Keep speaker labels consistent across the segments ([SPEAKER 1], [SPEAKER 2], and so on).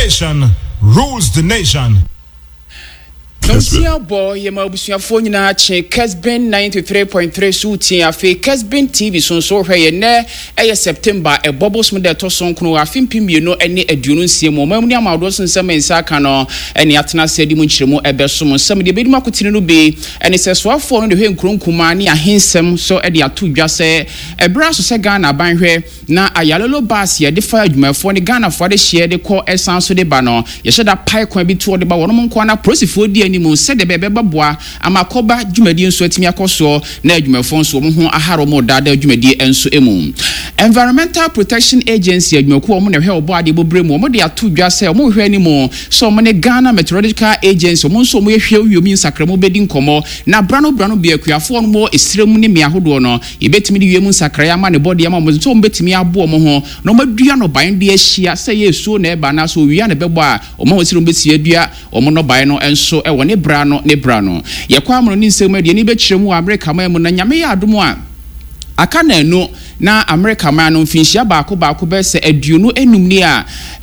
[SPEAKER 1] Innovation rules the nation.
[SPEAKER 2] Don't boy, you must be a phone in a chain. Kesben 93.3 suiting a fake Kesben TV so here ne September a bubbles with the Toson Kno. I think you know any a Dunus moment. I'm out and some in Sakano and Yatana said Munchimo Ebersum. Some of the Bedma continue be and it says, well, for the Him Kumani, a handsome so at the two just say a brass Sagana bang here. Now a yellow bass ye defied my phone Ghana for the share the call as sounds to the banner. You said that pie can be told about one corner prosifo the said the baby boa amakoba dwumadi nso atimi akoso na adwumafo nso mo ho aharo mo dada dwumadi enso emu Environmental Protection Agency adwumaku mo na hwe obo ade bobre mu mo de ato dwa se mo hwe ni mo so mo ne Ghana Meteorological Agency mo nso mo hwe wiyomi nsakramo bedi nkomo na brano bi akuafo no mo esiremu ne me ahodo no ebetimi de wiemu nsakra ama ne body ama mo so mo betimi abo mo ho no madua no ban de ahia se yeso na eba na so wia na bebo a o ma wosiro beti adua o mo no ban no enso e ne brano ye kwa amro ni nsem de ni be kiremu America ma mu na nyame ya adomo a aka na enu na America ma no mfinhia baako be se aduonu enum ni a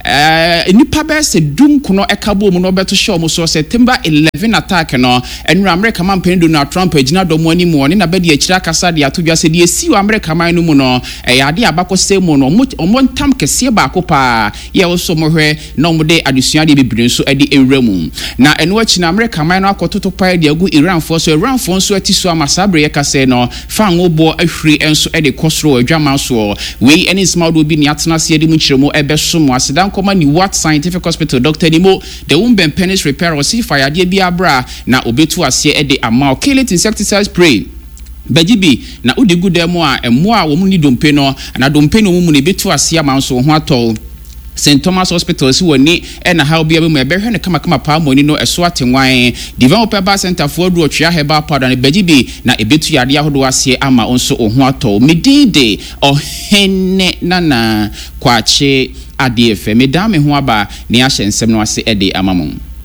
[SPEAKER 2] nipa be se dunkuno ekabo mu no beto show mu so September 11 attack no enu America man pendo na Trump agina domo ani mu oni na be de akira kasa de atodwa se de esi America man no mu no yade abako se mu no omontam kese baako pa ye wo so mo hwe na mo de adusua de bibire so ade enwramu na enu achi na America man no akototo pa de agu Iran for so atiso amasabre ye kase no fa ngobo ahwiri enso ede kosro adwama so we any small do bi ni atena se de mu kiremo ebesom asedan koma ni what scientific hospital Dr. Nimo the womb penis repair or see fire de bi abra na obetu ase ede ama kill insecticide spray Bajibi na udi gudemo a emmoa wo mu ni dompe no na dompe no mu ne betu ase ama so ho atol St. Thomas Hospital si woni na how bia be mu ebehwe ne kama pa moni no eso atenwan developer bar center for do otwa heba powder ne bagibi na ebetu yade ahodo ase ama onso ohu ato medide ohenne nana kwache adefe medame ho aba ne ahyensem no ase ede amamon